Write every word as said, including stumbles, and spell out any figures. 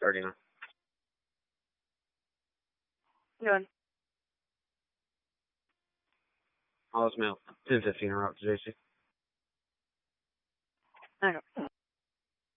thirty-nine. Good. All is mail. ten fifteen, route to J C. Okay.